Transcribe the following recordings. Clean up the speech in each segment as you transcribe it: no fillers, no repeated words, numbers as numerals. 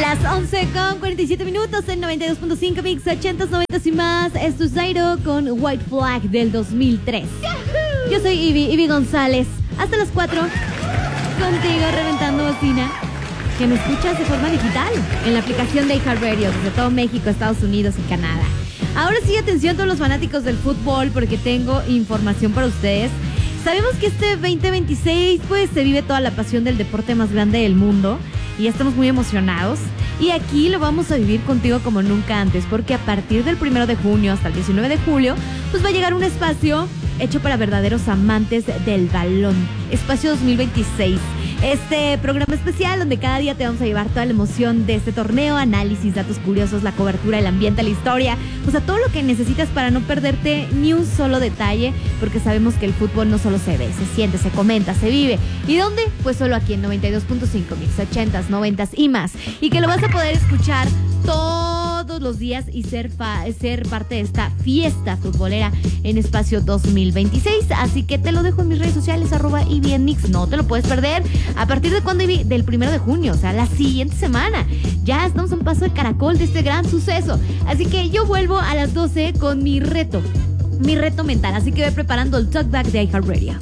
Las 11:47 en 92.5 Mix, 80s, 90s y más. Esto es Zairo con White Flag del 2003. Yo soy Ivy González. Hasta las 4 contigo reventando bocina. Que me escuchas de forma digital en la aplicación de iHeartRadio desde todo México, Estados Unidos y Canadá. Ahora sí, atención a todos los fanáticos del fútbol porque tengo información para ustedes. Sabemos que este 2026 pues se vive toda la pasión del deporte más grande del mundo y ya estamos muy emocionados. Y aquí lo vamos a vivir contigo como nunca antes, porque a partir del 1 de junio hasta el 19 de julio pues va a llegar un espacio hecho para verdaderos amantes del balón. Espacio 2026. Este programa especial donde cada día te vamos a llevar toda la emoción de este torneo, análisis, datos curiosos, la cobertura, el ambiente, la historia, o sea, todo lo que necesitas para no perderte ni un solo detalle, porque sabemos que el fútbol no solo se ve, se siente, se comenta, se vive. ¿Y dónde? Pues solo aquí en 92.5 Mix, 80s, 90s y más. Y que lo vas a poder escuchar todos los días y ser parte de esta fiesta futbolera en Espacio 2026. Así que te lo dejo en mis redes sociales, @IBNMix. No te lo puedes perder. ¿A partir de cuándo, Ivy? Del 1 de junio, o sea, la siguiente semana. Ya estamos a un paso de caracol de este gran suceso. Así que yo vuelvo a las 12 con mi reto mental. Así que ve preparando el talkback de iHeartRadio.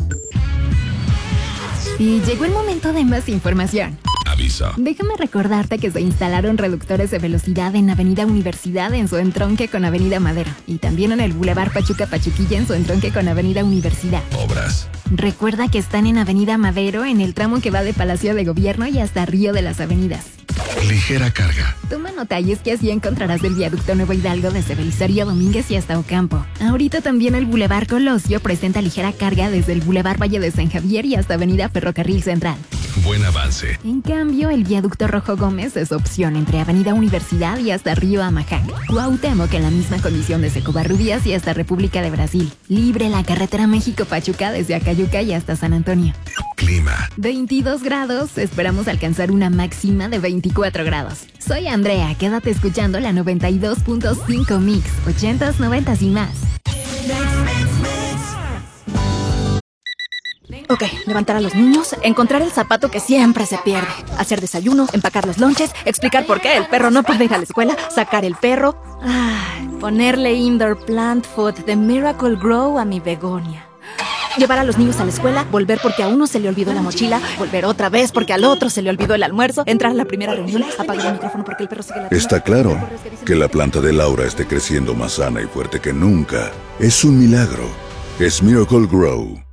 Y llegó el momento de más información. Aviso. Déjame recordarte que se instalaron reductores de velocidad en Avenida Universidad en su entronque con Avenida Madero y también en el Boulevard Pachuca-Pachuquilla en su entronque con Avenida Universidad. Obras. Recuerda que están en Avenida Madero en el tramo que va de Palacio de Gobierno y hasta Río de las Avenidas. Ligera carga. Toma nota y es que así encontrarás el viaducto Nuevo Hidalgo desde Belisario Domínguez y hasta Ocampo. Ahorita también el Boulevard Colosio presenta ligera carga desde el Boulevard Valle de San Javier y hasta Avenida Ferrocarril Central. Buen avance. En cambio, el viaducto Rojo Gómez es opción entre Avenida Universidad y hasta Río Amajac. Cuauhtémoc en la misma condición desde Covarrubias y hasta República de Brasil. Libre la carretera México-Pachuca desde Acayuca y hasta San Antonio. Clima. 22 grados, esperamos alcanzar una máxima de 24 grados. Soy Andrea, quédate escuchando la 92.5 Mix, 80s, 90s y más. Ok, levantar a los niños, encontrar el zapato que siempre se pierde, hacer desayuno, empacar los lonches, explicar por qué el perro no puede ir a la escuela, sacar el perro, ponerle indoor plant food de Miracle Grow a mi begonia. Llevar a los niños a la escuela, volver porque a uno se le olvidó la mochila, volver otra vez porque al otro se le olvidó el almuerzo, entrar a la primera reunión, apagar el micrófono porque el perro sigue ladrando. Está claro que la planta de Laura esté creciendo más sana y fuerte que nunca. Es un milagro. Es Miracle Grow.